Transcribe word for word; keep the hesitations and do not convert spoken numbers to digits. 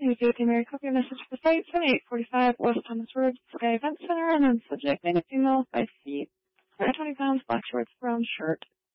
News with the Mary Cookie message for the site, seventy-eight forty-five West Thomas Road, Sky Event Center, and then subject name female, five feet, one hundred twenty pounds, black shorts, brown shirt.